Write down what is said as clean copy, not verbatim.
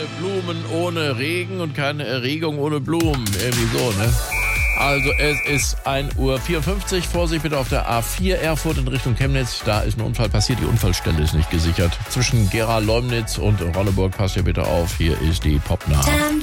keine Blumen ohne Regen und keine Erregung ohne Blumen. Irgendwie so, ne? Also es ist 1:54 Uhr. Vorsicht bitte auf der A4 Erfurt in Richtung Chemnitz. Da ist ein Unfall passiert. Die Unfallstelle ist nicht gesichert. Zwischen Gera, Leumnitz und Ronneburg passt ihr bitte auf. Hier ist die Popnah.